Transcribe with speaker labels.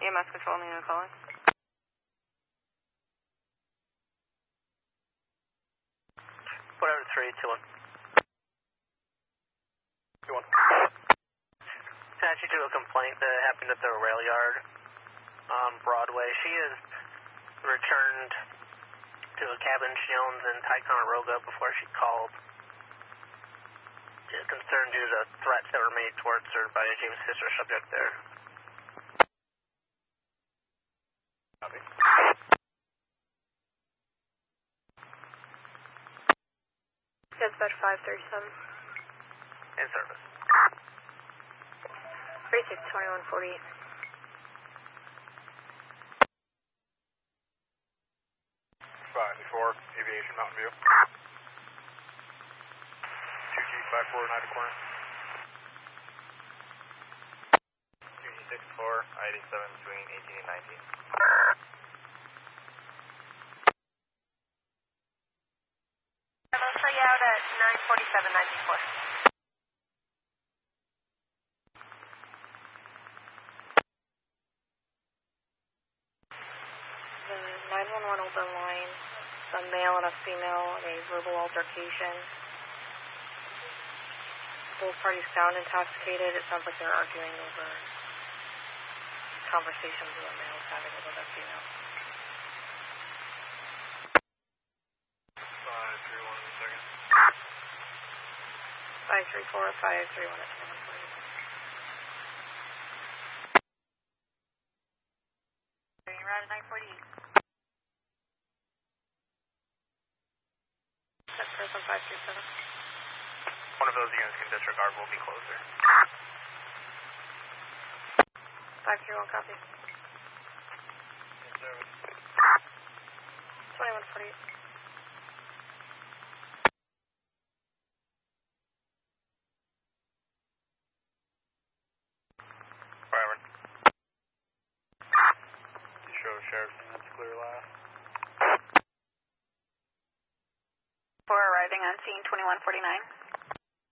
Speaker 1: EMS control, need to calling.
Speaker 2: Whatever, 321. 2-1. To actually do a complaint that happened at the rail yard on Broadway. She is returned to a cabin she owns in Ticonderoga before she called. She is concerned due to the threats that were made towards her by a James Fisher subject there.
Speaker 3: Copy.
Speaker 1: Dispatch 537.
Speaker 2: In service.
Speaker 1: 362148.
Speaker 3: 5-4, Aviation Mountain View. 2G54, 9 corner. 2G64, I-87 between 18 and 19.
Speaker 1: I'll show you out at 947, 934. The 911 open line, a male and a female, a verbal altercation. Both parties sound intoxicated. It sounds like they're arguing over conversations that a male is having with a female.
Speaker 3: 531 in a second.
Speaker 1: 534, 531 at 2148. You're out at 948. That's person 537.
Speaker 3: One of those units can disregard, will be closer.
Speaker 1: 531, copy.
Speaker 3: In service.
Speaker 1: 2148.
Speaker 3: Forever. You show sheriff's units clear last.
Speaker 1: For arriving on scene 2149.